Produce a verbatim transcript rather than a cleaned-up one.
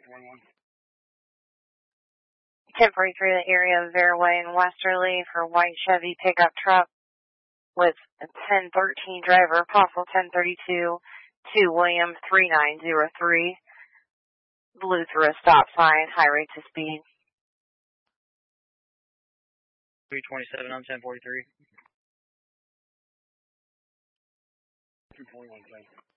ten forty-three, the area of Fairway and Westerly for white Chevy pickup truck with a ten thirteen driver, possible ten thirty-two to William three nine zero three. Blew through a stop sign, high rates of speed. three twenty-seven on ten forty-three. two twenty-one,